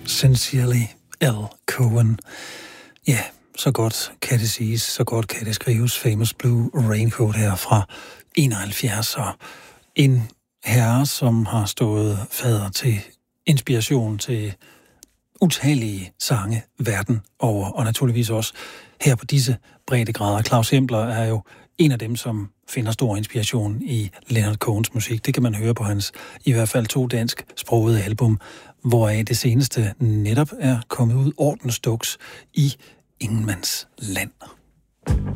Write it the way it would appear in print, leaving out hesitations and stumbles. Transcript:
Sincerely L. Cohen. Ja, så godt kan det siges, så godt kan det skrives. Famous Blue Raincoat her fra 71. Og en herre, som har stået fader til inspiration til utallige sange verden over, og naturligvis også her på disse breddegrader. Claus Hempler er jo en af dem, som finder stor inspiration i Leonard Cohens musik. Det kan man høre på hans i hvert fald 2 dansksprogede album, hvoraf det seneste netop er kommet ud ordensduks i Ingenmands Land.